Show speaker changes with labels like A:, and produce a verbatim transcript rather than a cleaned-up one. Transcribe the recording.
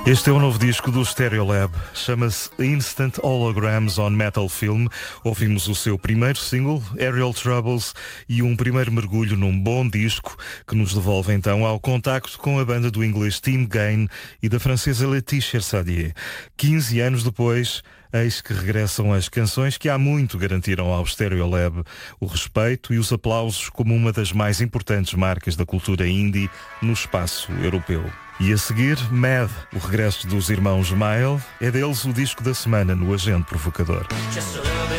A: Este é o novo disco do Stereolab, chama-se Instant Holograms on Metal Film. Ouvimos o seu primeiro single, Aerial Troubles, e um primeiro mergulho num bom disco que nos devolve então ao contacto com a banda do inglês Tim Gain e da francesa Laetitia Sadier. quinze anos depois, eis que regressam as canções que há muito garantiram ao Stereolab o respeito e os aplausos como uma das mais importantes marcas da cultura indie no espaço europeu. E a seguir, Mad, o regresso dos irmãos Mile, é deles o disco da semana no Agente Provocador.